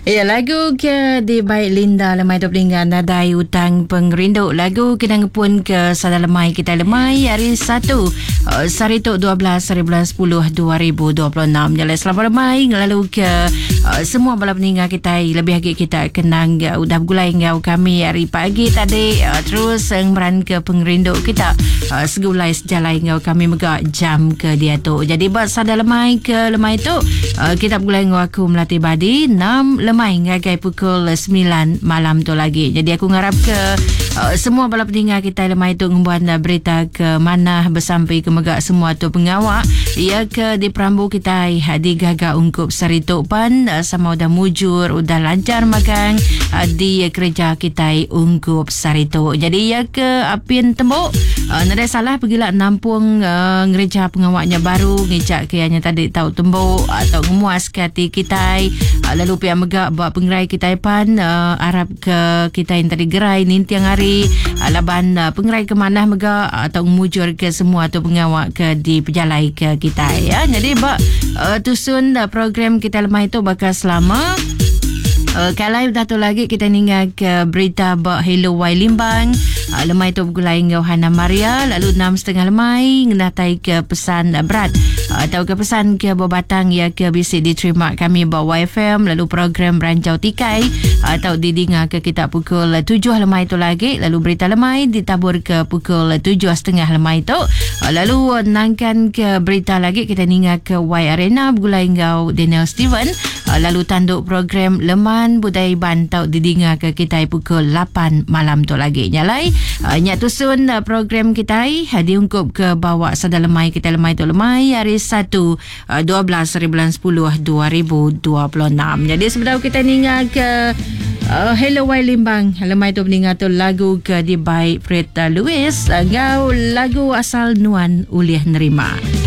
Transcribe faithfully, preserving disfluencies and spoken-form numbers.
Ya, lagu ke di baik Linda lemai tu pelingan nadai utang pengerinduk. Lagu kenang pun ke sadar lemai kita lemai hari satu uh, Sarituk dua belas hari bulan sepuluh dua ribu dua puluh enam. Jadi selamat lemai lalu ke uh, semua bala peninggal kita lebih lagi kita kenang uh, udah bergulai ngau kami hari pagi tadi uh, terus ngmeran ke pengerinduk kita uh, segulai sejalai ngau kami megak jam ke dia tu. Jadi buat sadar lemai ke lemai tu uh, kita bergulai ngau aku melatih badi enam lemai ngagai pukul sembilan malam tu lagi. Jadi aku ngarap ke uh, semua bala peninggal kita lemai tu membuat berita ke mana bersampai ke megak semua tu pengawak ia ke di perambu kita di gagak ungkup Sarituk pan uh, sama udah mujur udah lancar makan uh, di kerja kita ungkup Sarituk. Jadi ia ke apin tembok uh, nada salah pergilah nampung uh, ngereja pengawaknya baru ngejak ke hanya tadi tahu tembok atau ngemuas ke hati kita uh, lalu pihak megak buat pengerai kita pan uh, Arab ke kita yang tadi gerai nintiang hari uh, laban uh, pengerai ke mana megak atau mujur ke semua tu pengawak ke di pejalai ke kita ya. Jadi bak uh, tusun uh, program kita lemah itu bakal selama Uh, kalau dah tu lagi kita ningal ke berita bak Hello Wai Limbang uh, lemai tu bergulai ngau Hana Maria lalu enam setengah lemai ngenatai ke pesan uh, berat uh, atau ke pesan ke Bobatang ya ke bisik diterima kami bak Y F M lalu program Berancau Tikai uh, atau didengar ke kita pukul tujuh lemai tu lagi lalu berita lemai ditabur ke pukul tujuh setengah lemai tu uh, lalu nangkan ke berita lagi kita ningal ke Y Arena bergulai ngau Daniel Steven uh, lalu tanduk program lemai budaya bantau didengar ke kita pukul lapan malam tu lagi nyalai uh, nyak tusun uh, program kita uh, diungkup ke bawa sadar lemai kita lemai tu lemai hari satu uh, dua belas hari bulan sepuluh dua ribu dua puluh enam. Jadi sebenarnya kita ningal ke uh, Hello Wai Limbang lemai tu meninggal tu lagu ke di baik Freda Lewis uh, ngau lagu asal Nuan Uliah Nerima.